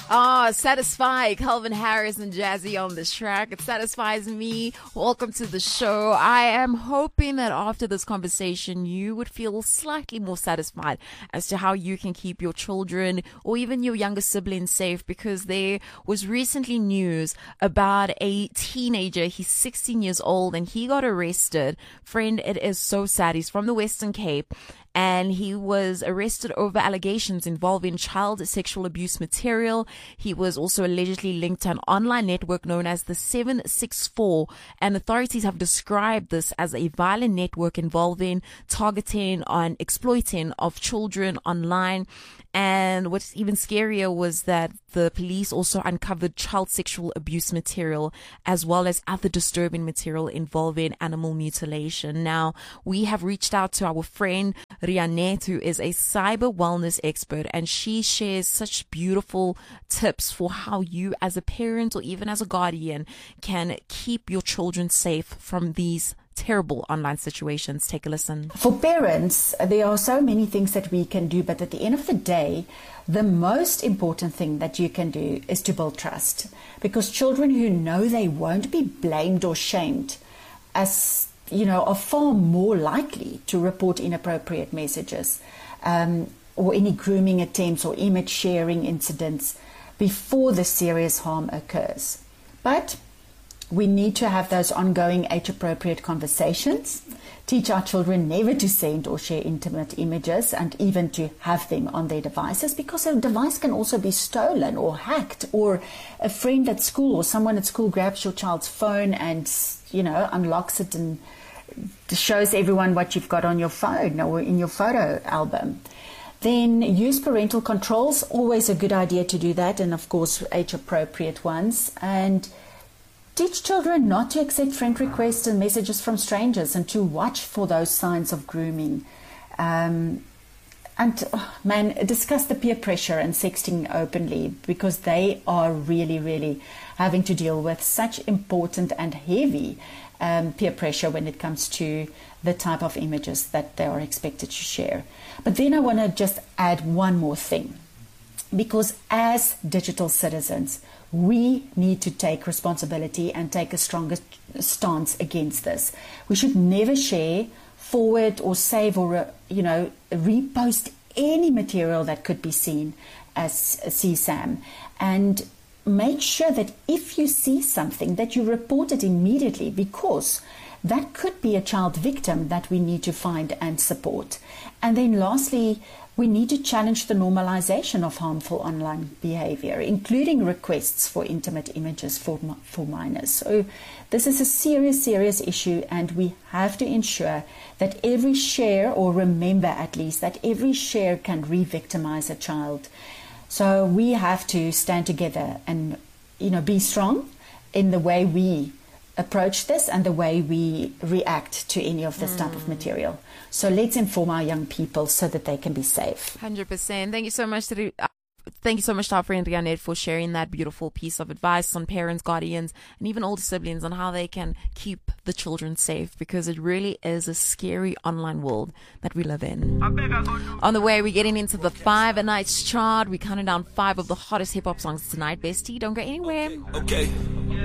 Ah, Satisfy, Calvin Harris and Jazzy on this track. It satisfies me. Welcome to the show. I am hoping that after this conversation, you would feel slightly more satisfied as to how you can keep your children or even your younger siblings safe, because there was recently news about a teenager. He's 16 years old and he got arrested. Friend, it is so sad. He's from the Western Cape. And he was arrested over allegations involving child sexual abuse material. He was also allegedly linked to an online network known as the 764. And authorities have described this as a violent network involving targeting and exploiting of children online. And what's even scarier was that the police also uncovered child sexual abuse material as well as other disturbing material involving animal mutilation. Now, we have reached out to our friend Rianet, who is a cyber wellness expert, and she shares such beautiful tips for how you as a parent or even as a guardian can keep your children safe from these terrible online situations. Take a listen. For parents, there are so many things that we can do, but at the end of the day, the most important thing that you can do is to build trust, because children who know they won't be blamed or shamed, as you know, are far more likely to report inappropriate messages or any grooming attempts or image sharing incidents before the serious harm occurs. But we need to have those ongoing age-appropriate conversations, teach our children never to send or share intimate images and even to have them on their devices, because a device can also be stolen or hacked, or a friend at school or someone at school grabs your child's phone and, you know, unlocks it and shows everyone what you've got on your phone or in your photo album. Then use parental controls, always a good idea to do that, and of course age-appropriate ones. And teach children not to accept friend requests and messages from strangers, and to watch for those signs of grooming. Discuss the peer pressure and sexting openly, because they are really, really having to deal with such important and heavy peer pressure when it comes to the type of images that they are expected to share. But then I want to just add one more thing, because as digital citizens, we need to take responsibility and take a stronger stance against this. We should never share, forward or save or repost any material that could be seen as a CSAM. And make sure that if you see something that you report it immediately, because that could be a child victim that we need to find and support. And then lastly, we need to challenge the normalization of harmful online behavior, including requests for intimate images for minors. So this is a serious, serious issue, and we have to ensure that every share, or remember at least, that every share can re-victimize a child. So we have to stand together and, be strong in the way we approach this and the way we react to any of this type of material. So let's inform our young people so that they can be safe. 100%. Thank you so much to our friend Rianet for sharing that beautiful piece of advice on parents, guardians, and even older siblings on how they can keep the children safe, because it really is a scary online world that we live in. On the way, we're getting into the 5 Nights chart. We're counting down 5 of the hottest hip-hop songs tonight. Bestie, don't go anywhere. Okay.